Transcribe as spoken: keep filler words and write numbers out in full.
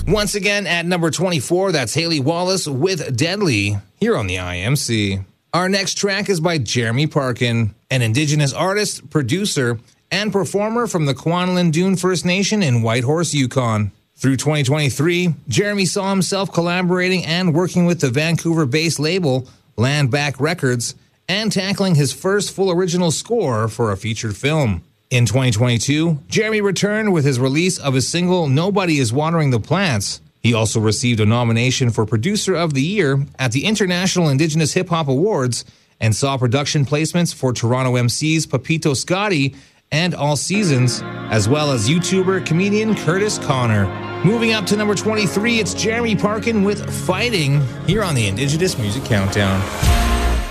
Once again, at number twenty-four, that's Haley Wallace with Deadly, here on the I M C. Our next track is by Jeremy Parkin, an Indigenous artist, producer, and performer from the Kwanlin Dune First Nation in Whitehorse, Yukon. Through twenty twenty-three, Jeremy saw himself collaborating and working with the Vancouver-based label Land Back Records and tackling his first full original score for a featured film. In twenty twenty-two, Jeremy returned with his release of his single Nobody Is Watering the Plants. He also received a nomination for Producer of the Year at the International Indigenous Hip Hop Awards and saw production placements for Toronto M Cs Papito Scotti and All Seasons, as well as YouTuber comedian Curtis Connor. Moving up to number twenty-three, it's Jeremy Parkin with Fighting, here on the Indigenous Music Countdown.